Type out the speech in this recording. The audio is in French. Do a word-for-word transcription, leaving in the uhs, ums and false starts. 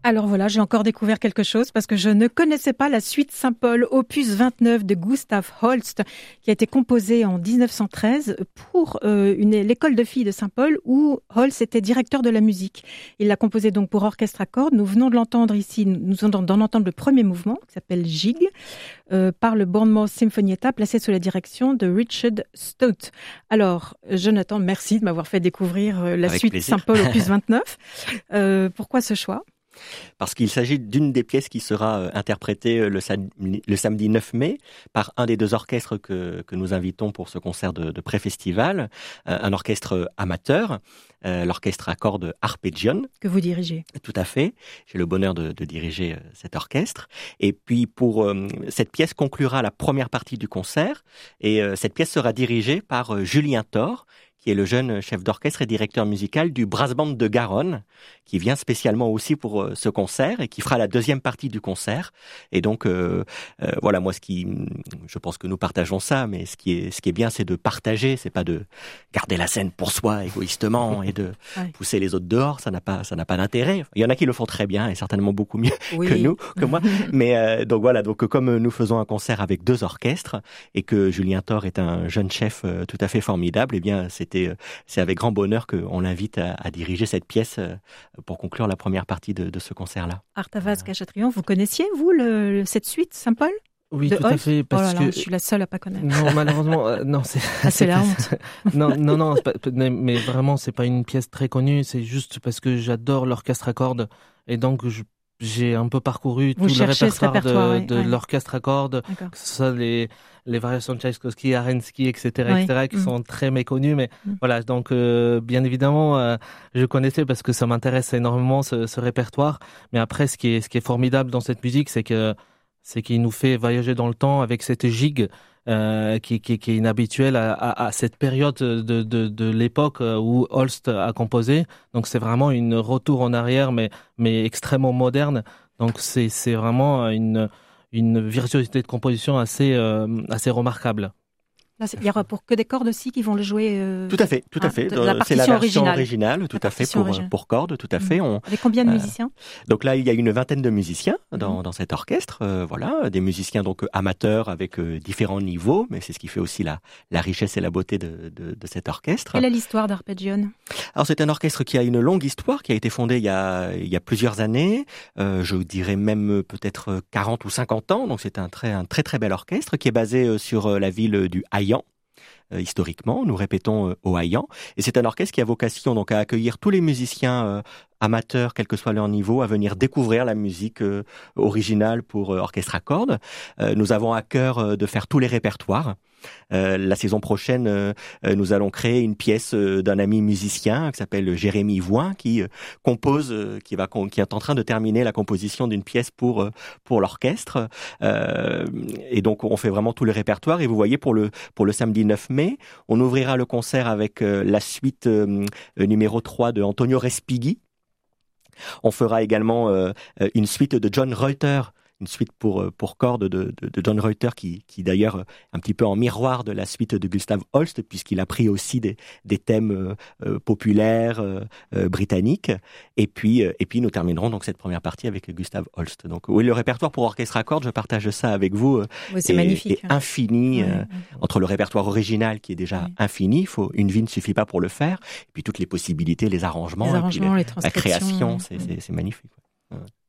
Alors voilà, j'ai encore découvert quelque chose parce que je ne connaissais pas la suite Saint-Paul opus vingt-neuf de Gustav Holst qui a été composée en dix-neuf cent treize pour euh, une, l'école de filles de Saint-Paul où Holst était directeur de la musique. Il l'a composée donc pour orchestre à cordes. Nous venons de l'entendre ici, nous venons d'en entendre le premier mouvement qui s'appelle Gigue euh, par le Bournemouth Sinfonietta placé sous la direction de Richard Stout. Alors Jonathan, merci de m'avoir fait découvrir euh, la Avec suite plaisir. Saint-Paul opus vingt-neuf. Euh, pourquoi ce choix ? Parce qu'il s'agit d'une des pièces qui sera interprétée le, sam- le samedi neuf mai par un des deux orchestres que, que nous invitons pour ce concert de, de pré-festival, euh, un orchestre amateur, euh, l'orchestre à cordes Arpeggion. Que vous dirigez. Tout à fait. J'ai le bonheur de, de diriger euh, cet orchestre. Et puis pour euh, cette pièce conclura la première partie du concert et euh, cette pièce sera dirigée par euh, Julien Thor, qui est le jeune chef d'orchestre et directeur musical du Brass Band de Garonne, qui vient spécialement aussi pour euh, ce concert et qui fera la deuxième partie du concert. Et donc, euh, euh, voilà, moi, ce qui, je pense que nous partageons ça, mais ce qui est, ce qui est bien, c'est de partager, c'est pas de garder la scène pour soi égoïstement et de ouais. pousser les autres dehors. Ça n'a pas, ça n'a pas d'intérêt. Il y en a qui le font très bien et certainement beaucoup mieux oui. que nous, que moi. Mais euh, donc voilà, donc comme nous faisons un concert avec deux orchestres et que Julien Thor est un jeune chef euh, tout à fait formidable, eh bien, c'est C'est avec grand bonheur qu'on l'invite à, à diriger cette pièce pour conclure la première partie de, de ce concert-là. Artavas Cachat-Triomphe, vous connaissiez, vous, le, cette suite Saint-Paul ? Oui, de tout Holst à fait. Parce oh là là, que je suis la seule à pas connaître. Non, malheureusement, euh, non, c'est. Ah, c'est la honte. non, non, non, pas, mais vraiment, c'est pas une pièce très connue. C'est juste parce que j'adore l'orchestre à cordes et donc je j'ai un peu parcouru Vous tout le répertoire, répertoire de, oui, de ouais. l'orchestre à cordes, D'accord. que ce soit les, les variations de Tchaïkovski, Arensky, et cetera, oui. et cetera, qui mmh. sont très méconnues. Mais mmh. voilà, donc euh, bien évidemment, euh, je connaissais parce que ça m'intéresse énormément ce, ce répertoire. Mais après, ce qui est, ce qui est formidable dans cette musique, c'est que c'est qu'il nous fait voyager dans le temps avec cette gigue. Euh, qui, qui, qui est inhabituel à, à, à cette période de, de, de l'époque où Holst a composé. Donc c'est vraiment une retour en arrière, mais, mais extrêmement moderne. Donc c'est, c'est vraiment une, une virtuosité de composition assez, euh, assez remarquable. Là, il y aura pour que des cordes aussi qui vont le jouer. Euh... Tout à fait, tout à fait. Ah, la c'est la version originale, originale tout à fait pour originale. pour cordes, tout à fait. Mmh. On, Avec combien de musiciens euh, Donc là, il y a une vingtaine de musiciens dans, mmh. dans cet orchestre. Euh, voilà, des musiciens donc amateurs avec euh, différents niveaux, mais c'est ce qui fait aussi la la richesse et la beauté de de, de cet orchestre. Quelle est l'histoire d'Arpeggion ? Alors c'est un orchestre qui a une longue histoire, qui a été fondé il y a il y a plusieurs années. Euh, je dirais même peut-être quarante ou cinquante ans. Donc c'est un très un très très bel orchestre qui est basé sur la ville du Hayan. Euh, historiquement, nous répétons euh, au Hayan, et c'est un orchestre qui a vocation donc à accueillir tous les musiciens euh, amateurs, quel que soit leur niveau, à venir découvrir la musique euh, originale pour euh, orchestre à cordes. Euh, nous avons à cœur euh, de faire tous les répertoires. Euh, la saison prochaine, euh, nous allons créer une pièce euh, d'un ami musicien qui s'appelle Jérémy Voin, qui euh, compose, euh, qui va, qui est en train de terminer la composition d'une pièce pour euh, pour l'orchestre. Euh, et donc, on fait vraiment tout le répertoire. Et vous voyez, pour le pour le samedi neuf mai, on ouvrira le concert avec euh, la suite euh, numéro trois de Antonio Respighi. On fera également euh, une suite de John Reuter, une suite pour pour cordes de, de, de John Reuter qui qui d'ailleurs un petit peu en miroir de la suite de Gustav Holst puisqu'il a pris aussi des des thèmes euh, populaires euh, euh, britanniques et puis euh, et puis nous terminerons donc cette première partie avec Gustav Holst. Donc oui, le répertoire pour orchestre à cordes, je partage ça avec vous. Euh, oui, c'est est, magnifique. Est infini ouais, euh, ouais. entre le répertoire original qui est déjà ouais. infini, il faut une vie ne suffit pas pour le faire, et puis toutes les possibilités, les arrangements, les arrangements, et puis les la, la création, ouais. c'est, c'est c'est magnifique. Ouais.